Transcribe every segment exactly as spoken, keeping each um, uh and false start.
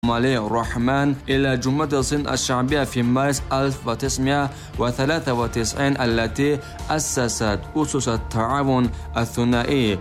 مالي الرحمن إلى جمهورية الصين الشعبية في مارس ألف وتسعمائة وثلاثة وتسعين التي أسست أسس التعاون الثنائي.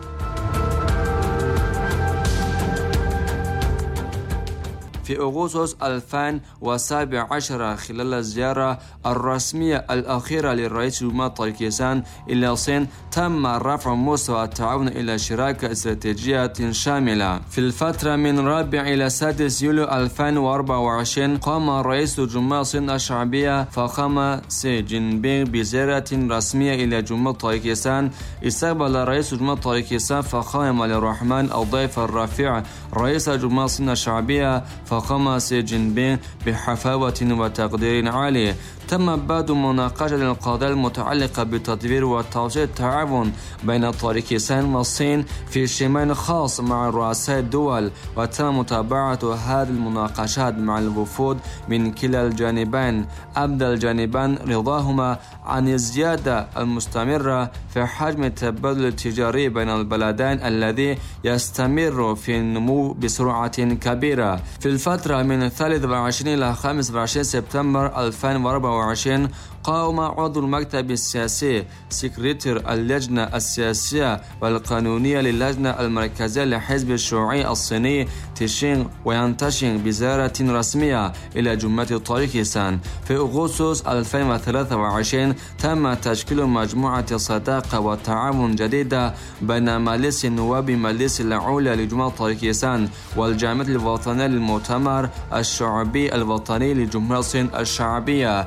في أغسطس ألفين وسبعة عشر خلال الزيارة الرسمية الأخيرة للرئيس جمهورية طاجكستان إلى الصين تم رفع مستوى التعاون إلى شراكة استراتيجية شاملة. في الفترة من رابع إلى سادس يوليو ألفين وأربعة وعشرين قام رئيس جمهورية الصين الشعبية فخامة سي جين بينغ بزيارة رسمية إلى جمهورية طاجكستان. استقبل رئيس جمهورية طاجكستان فخامة مالي الرحمن الضيف الرفيع رئيس جمهورية الصين الشعبية فخامة سي جين بينغ بحفاوة وتقدير عالي. تم بعد مناقشة القضايا المتعلقة بتطوير وتوسيع التعاون بين طاجكستان والصين في اجتماع خاص مع رؤساء الدول، وتم متابعة هذه المناقشات مع الوفود من كلا الجانبين. أبدى الجانبان رضاهما عن الزيادة المستمرة في حجم التبادل التجاري بين البلدين الذي يستمر في النمو بسرعة كبيرة. في الفترة من ثالث وعشرين إلى خامس وعشرين سبتمبر ألفين وأربعة وعشرين قام عضو المكتب السياسي سكرتير اللجنة السياسية والقانونية للجنة المركزية لحزب الشيوعي الصيني تيشين ويانتاشين بزيارة رسمية إلى جمهورية طاجكستان. في أغسطس ألفين وثلاثة وعشرين تم تشكيل مجموعة صداقة وتعاون جديدة بين مجلس النواب مجلس العليا لجمهورية طاجكستان والجامعة الوطنية للمؤتمر الشعبي الوطني لجمهورية الصين الشعبية.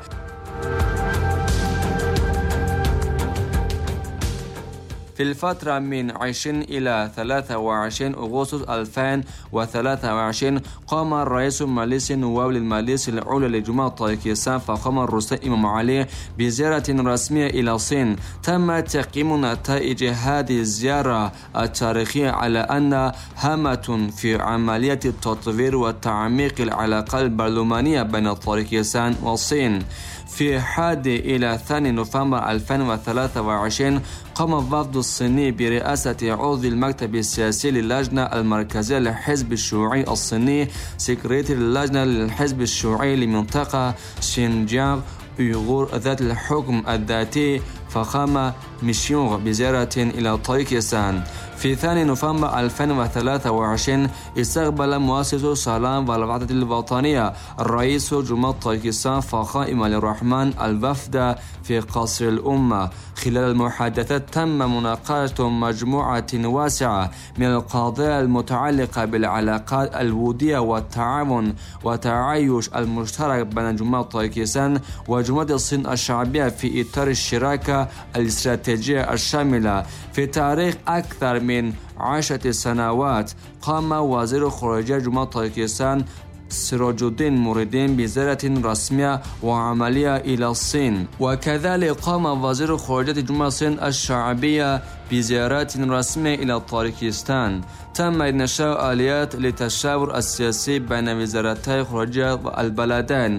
في الفترة من عشرين إلى ثلاثة وعشرين أغسطس ألفين وثلاثة وعشرين قام رئيس مجلس النواب للمجلس العليا لجمهورية طاجكستان فخامة الرئيس إمام علي بزيارة رسمية إلى الصين. تم تقييم نتائج هذه الزيارة التاريخية على أن هامة في عملية التطوير وتعميق العلاقات البرلمانية بين طاجكستان والصين. في الحادي إلى الثاني نوفمبر ألفين وثلاثة وعشرين قام الوفد الصيني برئاسة عضو المكتب السياسي للجنة المركزية لحزب الشيوعي الصيني سكرتير اللجنة للحزب الشيوعي لمنطقة شينجيانغ أيغور ذات الحكم الذاتي فخامة ميشيونغ بزيارة إلى طاجكستان. في ثاني نوفمبر ألفين وثلاثة وعشرين استقبل مؤسس السلام والوحدة الوطنية الرئيس جمهورية طاجكستان فخامة مالي الرحمن الوفد في قصر الأمة. خلال المحادثات تم مناقشة مجموعة واسعة من القضايا المتعلقة بالعلاقات الودية والتعاون وتعايش المشترك بين جمهورية طاجكستان وجمهورية الصين الشعبية في إطار الشراكة الاستراتيجية الشاملة. في تاريخ أكثر من عشرة سنوات قام وزير خارجية جمهورية طاجكستان سراج الدين موردين بزيارة رسمية وعملية إلى الصين، وكذلك قام وزير خارجية جمهورية الصين الشعبية بزيارات رسمية إلى طاجكستان. تم إنشاء آليات للتشاور السياسي بين وزارتي خارجية البلدين.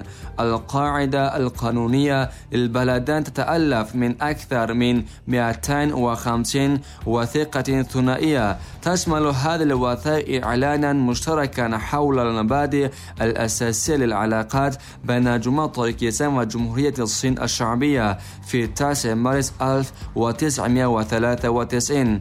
القاعدة القانونية للبلدين تتألف من أكثر من مئتين وخمسين وثيقة ثنائية. تشمل هذه الوثائق إعلانا مشتركا حول المبادئ الأساسية للعلاقات بين جمهورية طاجكستان وجمهورية الصين الشعبية في تاسع مارس ألف وتسعمائة وثلاثة وتسعين.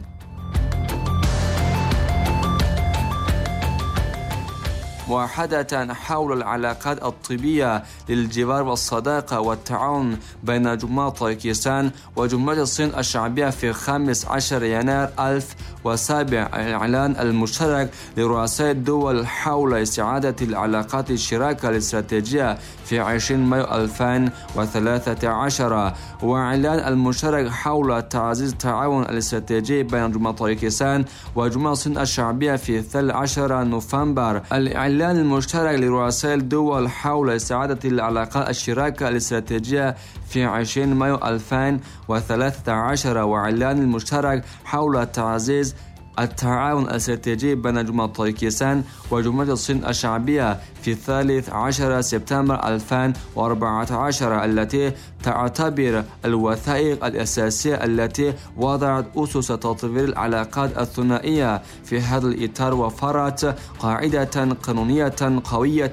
موحدة حول العلاقات الطبية للجوار والصداقة والتعاون بين جمهورية طاجكستان وجمهورية الصين الشعبية في خامس عشر يناير ألف وسبعة. الإعلان المشترك لرؤساء الدول حول استعادة العلاقات الشراكة الاستراتيجية في عشرين مايو ألفين وثلاثة عشر، وإعلان المشترك حول تعزيز التعاون الاستراتيجي بين جمهورية طاجكستان وجمهورية الصين الشعبية في الثالث عشر نوفمبر. الإعلان المشترك لرؤساء الدول حول استعادة العلاقات الشراكة الاستراتيجية في عشرين مايو ألفين وثلاثة عشر، وإعلان المشترك حول تعزيز التعاون الاستراتيجي بين جمهورية طاجيكستان وجمهورية الصين الشعبية في الثالث عشر سبتمبر ألفين وأربعة عشر، التي تعتبر الوثائق الأساسية التي وضعت أسس تطوير العلاقات الثنائية في هذا الإطار، وفرت قاعدة قانونية قوية